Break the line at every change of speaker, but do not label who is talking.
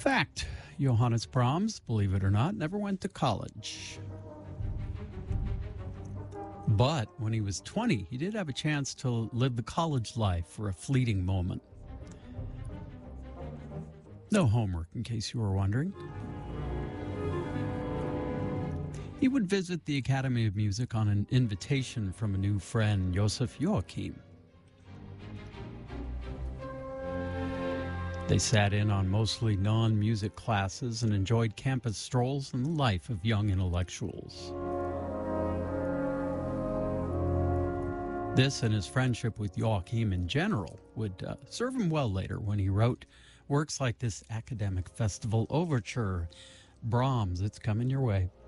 Fact, Johannes Brahms, believe it or not, never went to college. But when he was 20, he did have a chance to live the college life for a fleeting moment. No homework, in case you were wondering. He would visit the Academy of Music on an invitation from a new friend, Joseph Joachim. They sat in on mostly non-music classes and enjoyed campus strolls and the life of young intellectuals. This and his friendship with Joachim in general would serve him well later when he wrote works like this academic festival overture, Brahms, It's Coming Your Way.